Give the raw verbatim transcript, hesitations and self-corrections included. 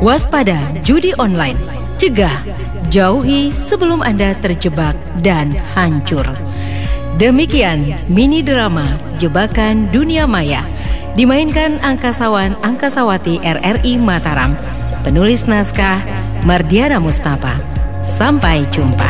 Waspada judi online. Cegah, jauhi sebelum Anda terjebak dan hancur. Demikian mini drama Jebakan Dunia Maya, dimainkan angkasawan Angkasawati R R I Mataram. Penulis naskah Mardiana Mustafa. Sampai jumpa.